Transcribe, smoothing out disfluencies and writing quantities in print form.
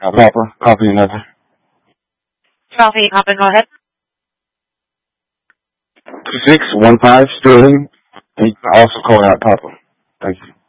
Papa, copy another. Copy, Papa, go ahead. 2615 Sterling. And you can also call out Papa. Thank you.